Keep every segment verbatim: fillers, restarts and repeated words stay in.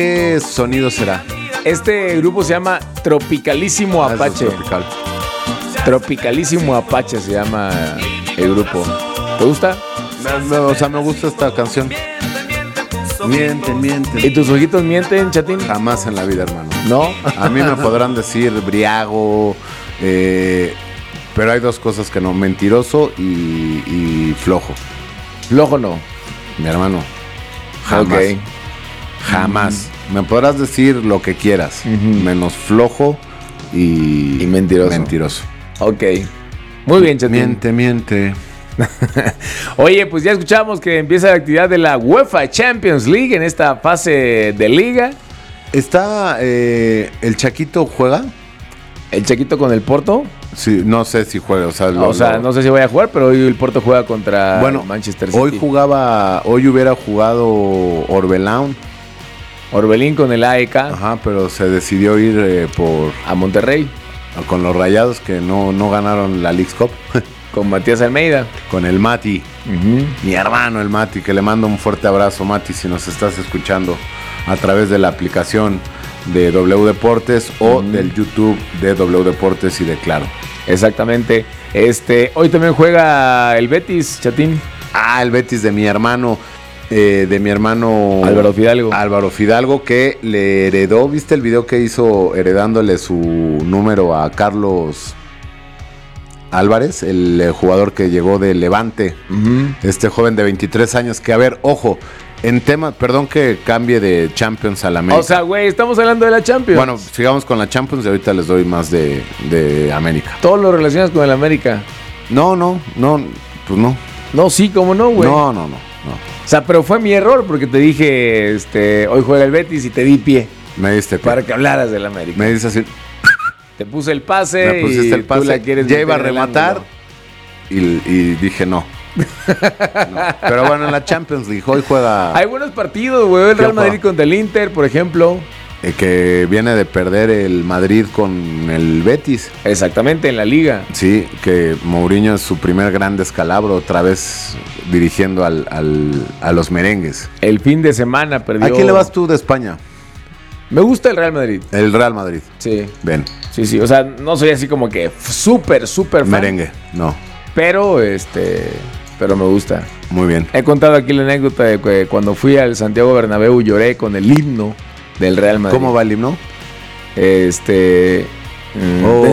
¿Qué sonido será? Este grupo se llama Tropicalísimo Ah, Apache. es tropical. Tropicalísimo Apache se llama el grupo. ¿Te gusta? Me- me- o sea, me gusta esta canción. Miente, miente. ¿Y tus ojitos mienten, chatín? Jamás en la vida, hermano. ¿No? A mí me podrán decir briago, eh, pero hay dos cosas que no, mentiroso y, y flojo. Flojo no. Mi hermano, jamás. Ok. Jamás. Me podrás decir lo que quieras, Ujú. menos flojo y, Y mentiroso. mentiroso. Ok. Muy bien, chatín. Miente, miente. Oye, pues ya escuchamos que empieza la actividad de la UEFA Champions League en esta fase de liga. ¿Está eh, el Chaquito juega? El Chaquito con el Porto. Sí, no sé si juega. O sea, lo- o sea, lo- no sé si voy a jugar, pero hoy el Porto juega contra bueno, Manchester City. hoy jugaba, hoy hubiera jugado Orbelán, Orbelín con el A E K ajá, pero se decidió ir eh, por a Monterrey con los Rayados que no, no ganaron la Leagues Cup, con Matías Almeida. con el Mati, Ujú. mi hermano el Mati, que le mando un fuerte abrazo, Mati, si nos estás escuchando a través de la aplicación de W Deportes o Ujú. del YouTube de W Deportes y de Claro. Exactamente. Este, hoy también juega el Betis, chatín. Ah, el Betis de mi hermano, eh, de mi hermano Álvaro Fidalgo. Álvaro Fidalgo, que le heredó, ¿viste el video que hizo heredándole su número a Carlos Álvarez, el eh, jugador que llegó de Levante? Ujú. Este joven de veintitrés años, que a ver, ojo, en tema, perdón que cambie de Champions a la América. O sea, güey, estamos hablando de la Champions. bueno, sigamos con la Champions y ahorita les doy más de, de América. todo lo relacionas con el América. No, no, no, pues no. No, sí, cómo no, güey. No, no, no, no. O sea, pero fue mi error porque te dije, este, hoy juega el Betis y te di pie Me diste pie. para que hablaras del América. Me dices así, Te puse el pase me pusiste y el pase, tú la quieres ya iba a meter en el rematar ángulo. y, y dije no. No. Pero bueno, en la Champions League hoy juega Hay buenos partidos, güey. El ¿Qué Real Madrid juega? contra el Inter, por ejemplo. eh, que viene de perder el Madrid con el Betis. Exactamente, en la liga. Sí, que Mourinho es su primer gran descalabro, otra vez dirigiendo al, al- a los merengues. El fin de semana perdió. ¿A quién le vas tú de España? Me gusta el Real Madrid. El Real Madrid. Sí, Ven, sí, sí. O sea, no soy así como que f- súper, súper fan. merengue. No, Pero, este, pero me gusta. muy bien. He contado aquí la anécdota de que cuando fui al Santiago Bernabéu lloré con el himno del Real Madrid. ¿Cómo va el himno? Este. Oh.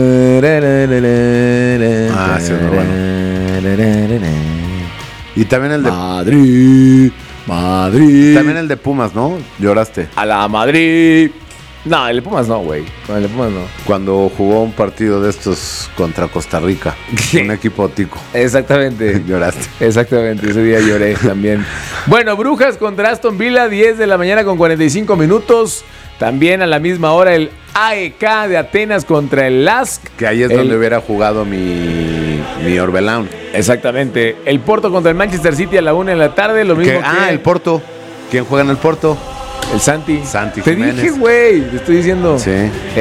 Ah, sí, muy Y también el de Madrid, Madrid. también el de Pumas, ¿no? Lloraste. A la Madrid. No, el de Pumas no, güey. Con el de Pumas no. Cuando jugó un partido de estos contra Costa Rica, un equipo tico. Exactamente. Lloraste. Exactamente, ese día lloré también. Bueno, Brujas contra Aston Villa, diez de la mañana con cuarenta y cinco minutos. También a la misma hora el A E K de Atenas contra el Lask. Que ahí es El- donde hubiera jugado mi, mi Orbelán. Exactamente. El Porto contra el Manchester City a la una de la tarde. Lo mismo Que- que ah, el Porto. ¿Quién juega en el Porto? el Santi. Santi Te Jiménez. dije, güey. Te estoy diciendo. Sí.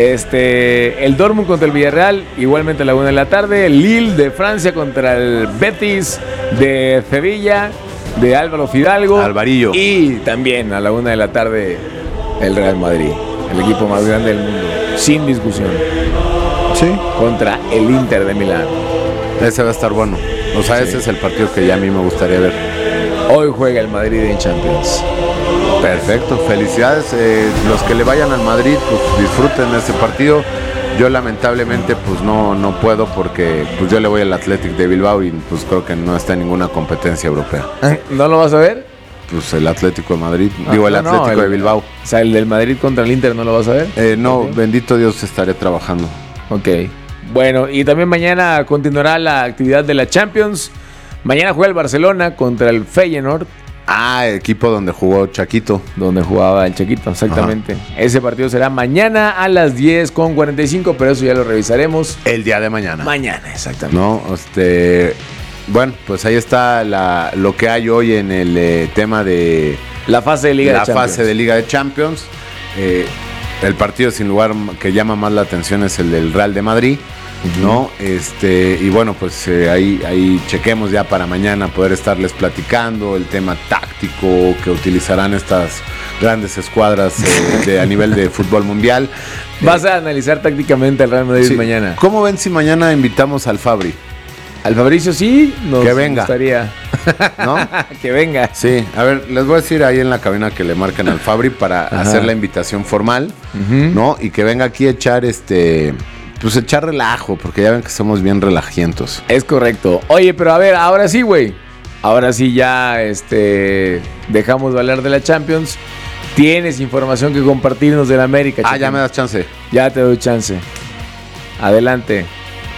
Este, el Dortmund contra el Villarreal, igualmente a la una de la tarde. El Lille de Francia contra el Betis de Sevilla, de Álvaro Fidalgo. Alvarillo. Y también a la una de la tarde, el Real Madrid, el equipo más grande del mundo, sin discusión, Sí. contra el Inter de Milán. Ese va a estar bueno. O sea, Sí. ese es el partido que ya a mí me gustaría ver. Hoy juega el Madrid en Champions. Perfecto, felicidades. Eh, los que le vayan al Madrid, pues disfruten de ese partido. Yo lamentablemente pues no, no puedo porque pues yo le voy al Athletic de Bilbao y pues creo que no está en ninguna competencia europea. ¿No lo vas a ver? Pues el Atlético de Madrid, Ah, digo el no, no, Atlético el- de Bilbao. O sea, el del Madrid contra el Inter, ¿no lo vas a ver? Eh, no, Ok. bendito Dios, estaré trabajando. Ok. Bueno, y también mañana continuará la actividad de la Champions. Mañana juega el Barcelona contra el Feyenoord, Ah, equipo donde jugó Chaquito. donde jugaba el Chiquito, exactamente. Ese partido será mañana a las diez con cuarenta y cinco, pero eso ya lo revisaremos El día de mañana. mañana, exactamente. No, este, bueno, pues ahí está la, lo que hay hoy en el eh, tema de La fase de Liga la de Champions. fase de Liga de Champions. Eh, el partido sin lugar que llama más la atención es el del Real de Madrid, ¿no? Este, y bueno, pues eh, ahí, ahí chequemos ya para mañana poder estarles platicando el tema táctico que utilizarán estas grandes escuadras eh, de, a nivel de fútbol mundial. Vas a analizar tácticamente al Real Madrid sí. mañana. ¿Cómo ven si mañana invitamos al Fabri? Al Fabricio sí, nos que venga. gustaría. ¿No? Que venga. Sí, a ver, les voy a decir ahí en la cabina que le marquen al Fabri para Ajá. hacer la invitación formal, uh-huh. ¿no? Y que venga aquí a echar este, pues echar relajo, porque ya ven que somos bien relajientos. Es correcto. Oye, pero a ver, ahora sí, güey. Ahora sí ya, este, dejamos de hablar de la Champions. Tienes información que compartirnos de la América. Ah, Chatín. Ya me das chance. Ya te doy chance. Adelante.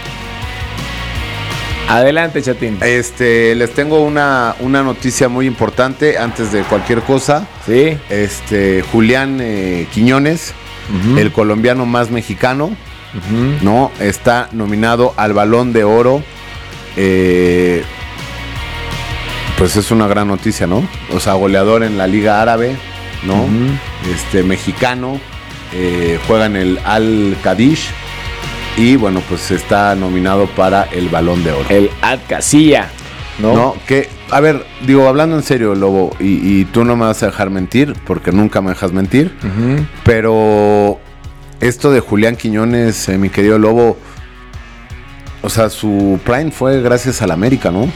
Adelante, Chatín. Este, les tengo una, una noticia muy importante antes de cualquier cosa. Sí. Este, Julián eh, Quiñones, uh-huh. el colombiano más mexicano, uh-huh. ¿no? Está nominado al Balón de Oro. Eh, pues es una gran noticia, ¿no? O sea, goleador en la Liga Árabe, ¿no? Uh-huh. Este, mexicano, eh, juega en el Al-Qadish. Y bueno, pues está nominado para el Balón de Oro. El Al-Qadsiya, ¿no? No, que, a ver, digo, hablando en serio, Lobo, y, y tú no me vas a dejar mentir, porque nunca me dejas mentir, uh-huh. pero esto de Julián Quiñones, eh, mi querido Lobo, o sea, su prime fue gracias al América, ¿no?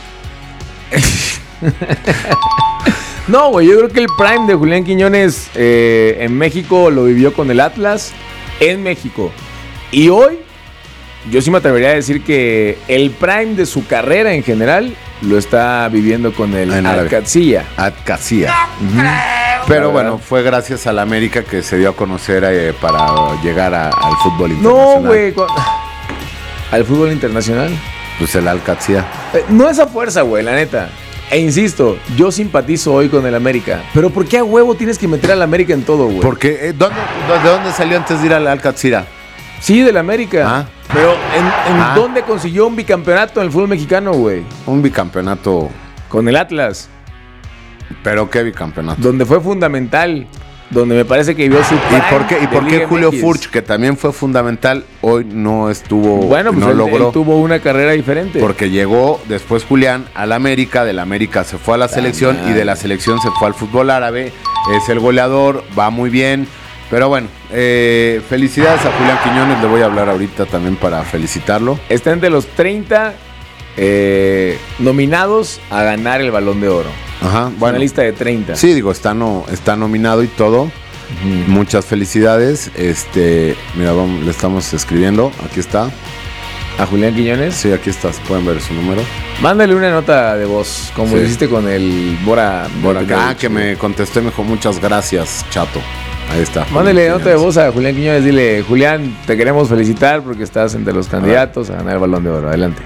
No, güey, yo creo que el prime de Julián Quiñones eh, en México lo vivió con el Atlas, en México. Y hoy, yo sí me atrevería a decir que el prime de su carrera en general lo está viviendo con el Al-Qadsiya. Al-Qadsiya. Uh-huh. Pero bueno, fue gracias a la América que se dio a conocer eh, para llegar a, al fútbol internacional. No, güey. ¿Al fútbol internacional? Pues el Al-Qadsiya. Eh, no es a fuerza, güey, la neta. E insisto, yo simpatizo hoy con el América. Pero ¿por qué a huevo tienes que meter al América en todo, güey? Porque, eh, ¿dónde, ¿de dónde salió antes de ir al Al-Qadsiya? Sí, del América. Ah. Pero ¿en, en ah. dónde consiguió un bicampeonato en el fútbol mexicano, güey? Un bicampeonato. Con el Atlas. ¿Pero qué bicampeonato? Donde fue fundamental. Donde me parece que vio su prime. ¿Y por qué, y por qué Julio Furch, que también fue fundamental, hoy no estuvo, bueno, pues no él, logró? Él tuvo una carrera diferente. Porque llegó después Julián al América, del América se fue a la selección ah, y de la selección se fue al fútbol árabe. Es el goleador, va muy bien. Pero bueno, eh, felicidades a Julián Quiñones, le voy a hablar ahorita también para felicitarlo. Está entre los treinta eh, nominados a ganar el Balón de Oro. Ajá, bueno. Una lista de treinta. Sí, digo, está, no, está nominado y todo. Uh-huh. Muchas felicidades. Este, mira, vamos, le estamos escribiendo, aquí está. ¿A Julián Quiñones? Sí, aquí estás, pueden ver su número. Mándale una nota de voz, como sí. hiciste con el Bora. Bora ah, que me contestó y me dijo muchas gracias, chato. Ahí está. Mándale nota de voz a Julián Quiñones. Dile, Julián, te queremos felicitar porque estás entre los candidatos a, a ganar el Balón de Oro. Adelante.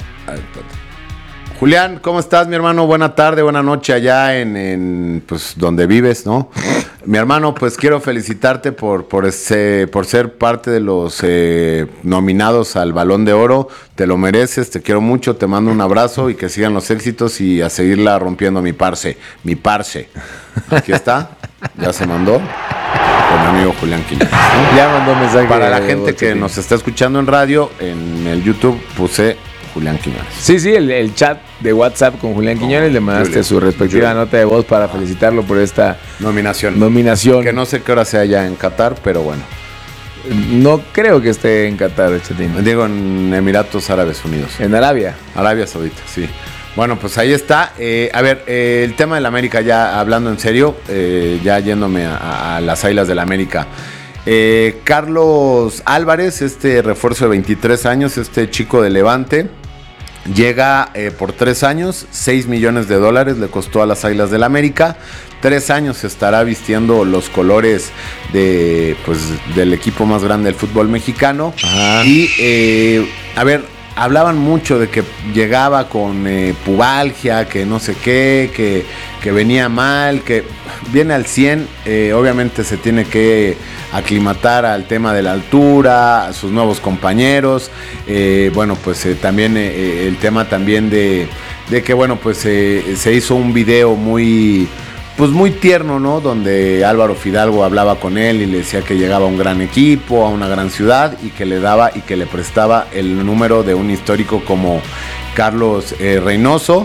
Julián, ¿cómo estás, mi hermano? Buena tarde, buena noche allá en, en pues, donde vives, ¿no? Mi hermano, pues quiero felicitarte por, por, ese, por ser parte de los eh, nominados al Balón de Oro. Te lo mereces, te quiero mucho, te mando un abrazo y que sigan los éxitos y a seguirla rompiendo, mi parce, mi parce. Aquí está, ya se mandó. Con mi amigo Julián Quiñones, ¿no? Ya mandó mensaje. Para la gente que nos está escuchando en radio, en el YouTube puse Julián Quiñones. Sí, sí, el, el chat de WhatsApp con Julián Quiñones, le mandaste Julián, su respectiva Julián. nota de voz para felicitarlo por esta nominación. nominación. Que no sé qué hora sea ya en Qatar, pero bueno. No creo que esté en Qatar, Chatín. Digo, en Emiratos Árabes Unidos. En Arabia. Arabia Saudita, sí. Bueno, pues ahí está. Eh, a ver, eh, el tema del América, ya hablando en serio, eh, ya yéndome a, a las Águilas del América. Eh, Carlos Álvarez, este refuerzo de veintitrés años, este chico de Levante, llega eh, por tres años, seis millones de dólares le costó a las Águilas del América. Tres años estará vistiendo los colores de, pues, del equipo más grande del fútbol mexicano. Ajá. Y, eh, a ver, hablaban mucho de que llegaba con eh, pubalgia, que no sé qué, que, que venía mal, que viene al cien. Eh, obviamente se tiene que aclimatar al tema de la altura, a sus nuevos compañeros. Eh, bueno, pues eh, también eh, el tema también de, de que, bueno, pues eh, se hizo un video muy... pues muy tierno, ¿no? Donde Álvaro Fidalgo hablaba con él y le decía que llegaba a un gran equipo, a una gran ciudad y que le daba y que le prestaba el número de un histórico como Carlos eh, Reynoso.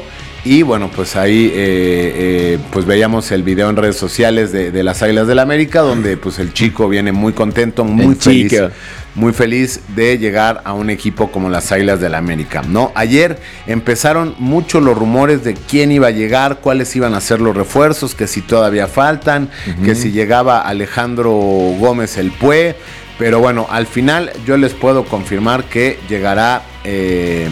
Y bueno, pues ahí eh, eh, pues veíamos el video en redes sociales de, de las Águilas del América, donde pues el chico viene muy contento, muy el feliz. Chico. Muy feliz de llegar a un equipo como las Águilas del América, ¿no? Ayer empezaron mucho los rumores de quién iba a llegar, cuáles iban a ser los refuerzos, que si todavía faltan, uh-huh. que si llegaba Alejandro Gómez el Pue, pero bueno, al final yo les puedo confirmar que llegará eh,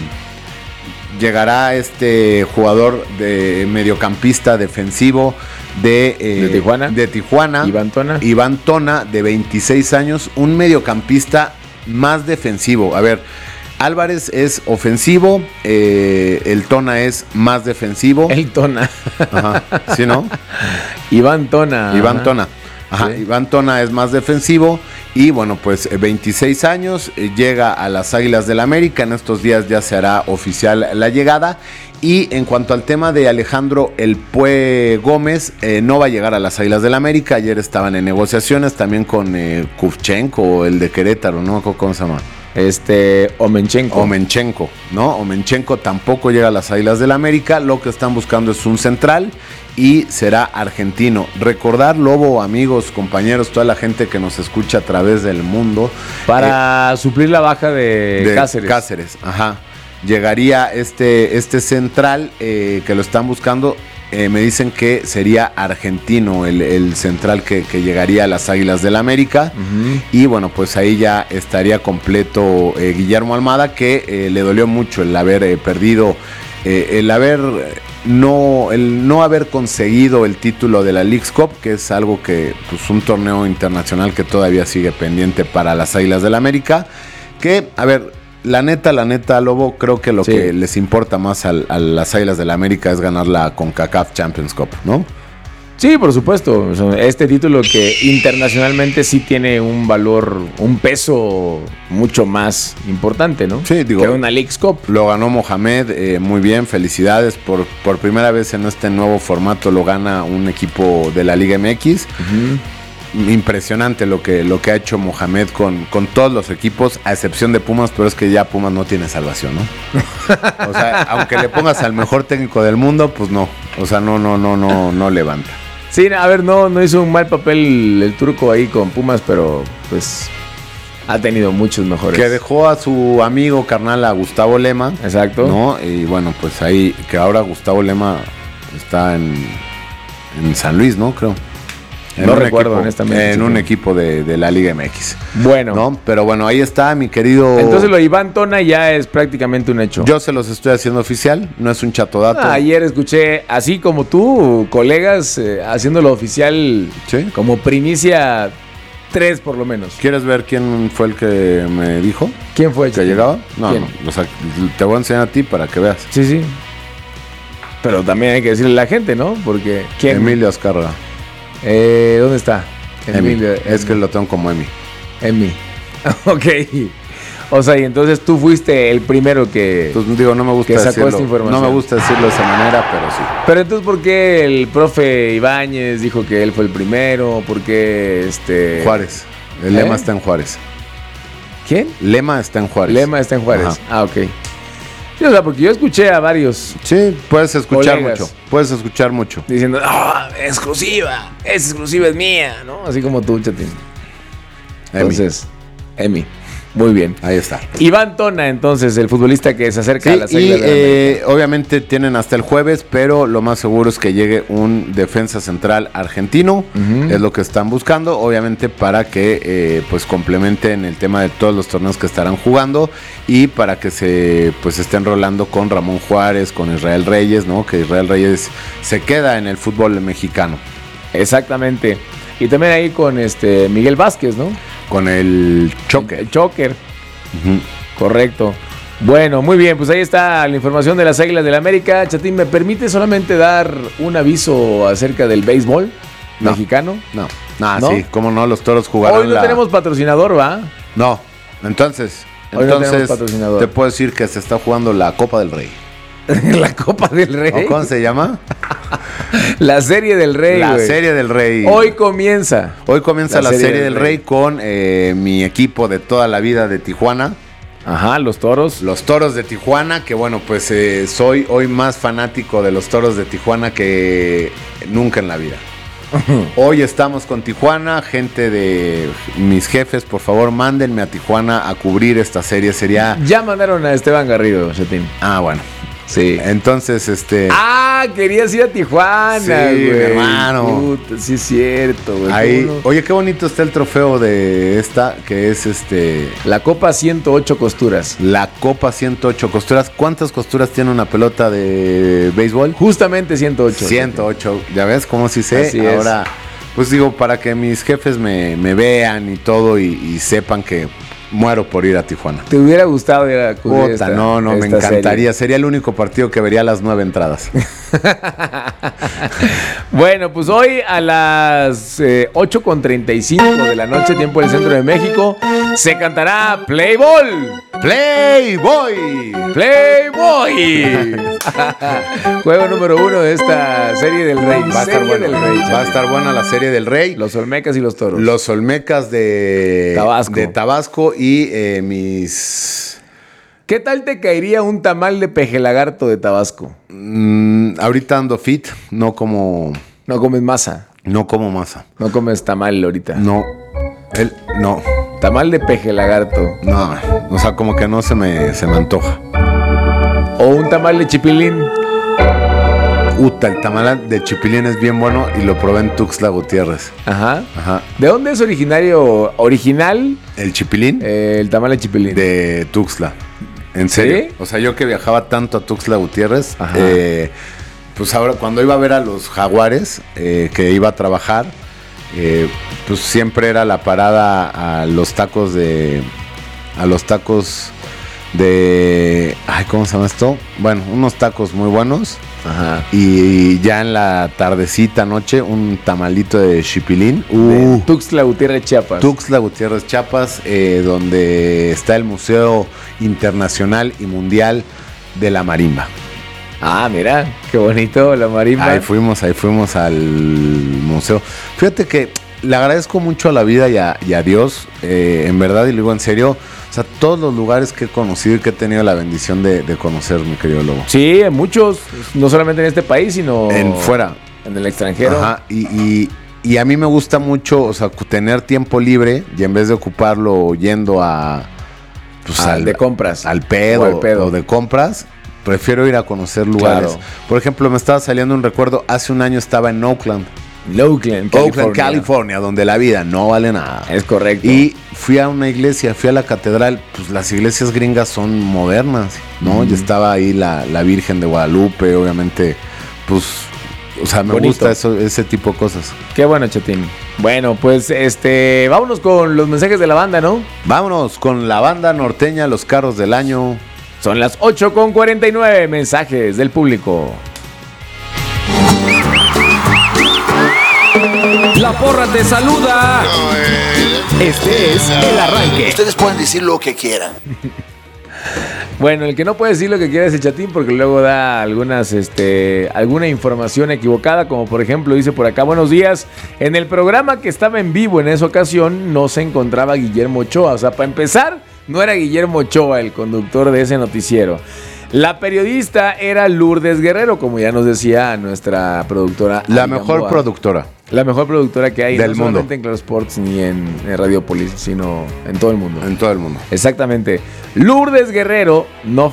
llegará este jugador de mediocampista defensivo de, eh, de Tijuana, de Tijuana Iván Tona. Iván Tona, de veintiséis años, un mediocampista más defensivo. A ver, Álvarez es ofensivo, eh, el Tona es más defensivo. El Tona. Ajá, ¿sí, no? Iván Tona. Iván ajá. Tona. Ajá, sí. Iván Tona es más defensivo y bueno, pues veintiséis años, eh, llega a las Águilas del América. En estos días ya se hará oficial la llegada. Y en cuanto al tema de Alejandro El Pue Gómez, eh, no va a llegar a las Águilas del América. Ayer estaban en negociaciones también con eh, Kuvchenko, el de Querétaro, no me acuerdo cómo se llama. Este, Omenchenko. Omenchenko, ¿no? Omenchenko tampoco llega a las Águilas del América. Lo que están buscando es un central y será argentino. Recordar, Lobo, amigos, compañeros, toda la gente que nos escucha a través del mundo. Para eh, suplir la baja de, de Cáceres. Cáceres, ajá. Llegaría este, este central eh, que lo están buscando. Eh, me dicen que sería argentino el, el central que, que llegaría a las Águilas del América. Uh-huh. Y bueno, pues ahí ya estaría completo eh, Guillermo Almada, que eh, le dolió mucho el haber eh, perdido, eh, el haber no, el no haber conseguido el título de la Leagues Cup, que es algo que, pues un torneo internacional que todavía sigue pendiente para las Águilas del América. Que, a ver, la neta, la neta, Lobo, creo que lo sí. que les importa más a, a las Águilas del América es ganar la CONCACAF Champions Cup, ¿no? Sí, por supuesto. Este título que internacionalmente sí tiene un valor, un peso mucho más importante, ¿no? Sí, digo. Que una Leagues Cup. Lo ganó Mohamed, eh, muy bien, felicidades. Por, por primera vez en este nuevo formato lo gana un equipo de la Liga M X. Uh-huh. Impresionante lo que, lo que ha hecho Mohamed con, con todos los equipos, a excepción de Pumas, pero es que ya Pumas no tiene salvación, ¿no? O sea, aunque le pongas al mejor técnico del mundo, pues no. O sea, no, no, no, no, no levanta. Sí, a ver, no, no hizo un mal papel el turco ahí con Pumas, pero pues ha tenido muchos mejores. Que dejó a su amigo carnal a Gustavo Lema. Exacto. ¿No? Y bueno, pues ahí, que ahora Gustavo Lema está en, en San Luis, ¿no? Creo. En no un recuerdo, equipo, honestamente. En un equipo de, de la Liga M X. Bueno. ¿No? Pero bueno, ahí está mi querido... Entonces lo de Iván Tona ya es prácticamente un hecho. Yo se los estoy haciendo oficial, no es un chatodato. Ah, ayer escuché, así como tú, colegas, eh, haciéndolo oficial, ¿sí? Como primicia, tres por lo menos. ¿Quieres ver quién fue el que me dijo? ¿Quién fue? ¿Que llegaba? No, ¿Quién? no, o sea, te voy a enseñar a ti para que veas. Sí, sí. Pero también hay que decirle a la gente, ¿no? Porque... ¿quién? Emilio Azcárraga. Eh, ¿Dónde está? Emilio. Es que lo tengo como Emi. Emi. Ok. O sea, y entonces tú fuiste el primero que... Pues digo, no me gusta que sacó decirlo. Esta información. No me gusta decirlo de esa manera, pero sí. Pero entonces, ¿por qué el profe Ibáñez dijo que él fue el primero? ¿Por qué este... Juárez. El ¿Eh? Lema está en Juárez. ¿Quién? Lema está en Juárez. Lema está en Juárez. Ajá. Ah, ok. Sí, o sea, porque yo escuché a varios... Sí, puedes escuchar colegas mucho. Puedes escuchar mucho. Diciendo, ¡ah, oh, exclusiva! Esa exclusiva es mía, ¿no? Así como tú, Chatín. Entonces, Emi. Muy bien. Ahí está. Iván Tona, entonces, el futbolista que se acerca sí, a las y Águilas de la eh, obviamente tienen hasta el jueves, pero lo más seguro es que llegue un defensa central argentino. Uh-huh. Es lo que están buscando, obviamente para que eh, pues complementen el tema de todos los torneos que estarán jugando y para que se pues estén rolando con Ramón Juárez, con Israel Reyes, ¿no? Que Israel Reyes se queda en el fútbol mexicano. Exactamente. Y también ahí con este Miguel Vázquez, ¿no? Con el Choker. El Choker. Uh-huh. Correcto. Bueno, muy bien, pues ahí está la información de las Águilas del América. Chatín, ¿me permite solamente dar un aviso acerca del béisbol no. mexicano? No. Nah, ¿No? Sí, cómo no, los Toros jugaron. Hoy no la... tenemos patrocinador, ¿va? No, entonces, Hoy entonces no patrocinador. Te puedo decir que se está jugando la Copa del Rey. La Copa del Rey. ¿O cómo se llama? La Serie del Rey. La wey. Serie del Rey. Hoy comienza. Hoy comienza la, la Serie, serie del Rey, Rey con eh, mi equipo de toda la vida de Tijuana. Ajá, los Toros. Los Toros de Tijuana, que bueno, pues eh, soy hoy más fanático de los Toros de Tijuana que nunca en la vida. Hoy estamos con Tijuana, gente de mis jefes, por favor, mándenme a Tijuana a cubrir esta serie, sería... Ya mandaron a Esteban Garrido, Chatín. Ah, bueno. Sí. Entonces, este... Ah, querías ir a Tijuana, sí, güey. hermano. Puta, sí es cierto, güey. Ahí, oye, qué bonito está el trofeo de esta, que es este... La Copa ciento ocho costuras. La Copa ciento ocho costuras. ¿Cuántas costuras tiene una pelota de béisbol? Justamente ciento ocho. ciento ocho. ¿Ya ves cómo sí sé? Así Ahora, es. Pues digo, para que mis jefes me, me vean y todo y, y sepan que muero por ir a Tijuana. ¿Te hubiera gustado ir a cubrir Puta, esta, no, no, me esta encantaría. serie? Sería el único partido que vería a las nueve entradas. Bueno, pues hoy a las eh, ocho con treinta y cinco de la noche, tiempo del centro de México, se cantará Play Ball. ¡Playboy! ¡Playboy! Juego número uno de esta serie del Rey. Va a estar Serie bueno. del Rey, Va a estar buena la serie del Rey. Los Olmecas y los Toros. Los Olmecas de Tabasco. de Tabasco y eh, mis... ¿Qué tal te caería un tamal de peje lagarto de Tabasco? Mm, ahorita ando fit, no como... No comes masa. No como masa. No comes tamal ahorita. No. El, no. Tamal de peje lagarto. No. O sea, como que no se me, se me antoja. O un tamal de chipilín. Uta, el tamal de chipilín es bien bueno y lo probé en Tuxtla Gutiérrez. Ajá. Ajá. ¿De dónde es originario, original, ¿El chipilín? eh, el tamal de chipilín? De Tuxtla. ¿En serio? ¿Sí? O sea, yo que viajaba tanto a Tuxtla Gutiérrez, Ajá. eh, pues ahora cuando iba a ver a los jaguares, eh, que iba a trabajar, eh, pues siempre era la parada a los tacos de... A los tacos de... Ay, ¿cómo se llama esto? Bueno, unos tacos muy buenos. Ajá. Y ya en la tardecita, noche, un tamalito de chipilín. De Uh, Tuxtla Gutiérrez, Chiapas. Tuxtla Gutiérrez, Chiapas, eh, donde está el Museo Internacional y Mundial de la Marimba. Ah, mira, qué bonito la marimba. Ahí fuimos, ahí fuimos al museo. Fíjate que le agradezco mucho a la vida y a, y a Dios, eh, en verdad, y lo digo en serio, o sea, todos los lugares que he conocido y que he tenido la bendición de, de conocer, mi querido Lobo. Sí, en muchos, no solamente en este país, sino En fuera. en el extranjero. Ajá, y, y, y a mí me gusta mucho, o sea, tener tiempo libre y en vez de ocuparlo yendo a... Pues, Al al, de compras. al pedo, O al pedo. o de compras, prefiero ir a conocer lugares. Claro. Por ejemplo, me estaba saliendo un recuerdo, hace un año estaba en Oakland, Oakland, California. Oakland, California, donde la vida no vale nada. Es correcto. Y fui a una iglesia, fui a la catedral, pues las iglesias gringas son modernas, ¿no? Mm. Y estaba ahí la, la Virgen de Guadalupe, obviamente, pues, o sea, me Bonito. gusta eso, ese tipo de cosas. Qué bueno, Chetín. Bueno, pues este, vámonos con los mensajes de la banda, ¿no? Vámonos con la banda norteña, los carros del año. Son las ocho con cuarenta y nueve, mensajes del público. La porra te saluda. Este es el arranque. Ustedes pueden decir lo que quieran. Bueno, el que no puede decir lo que quiera es el Chatín porque luego da algunas, este, alguna información equivocada, como por ejemplo dice por acá, buenos días, en el programa que estaba en vivo en esa ocasión no se encontraba Guillermo Ochoa, o sea, para empezar, no era Guillermo Ochoa el conductor de ese noticiero. La periodista era Lourdes Guerrero, como ya nos decía nuestra productora. La Ali mejor Gamboa. productora. La mejor productora que hay, Del no mundo. solamente en Claro Sports ni en, en Radiopolis, sino en todo el mundo. En todo el mundo. Exactamente. Lourdes Guerrero no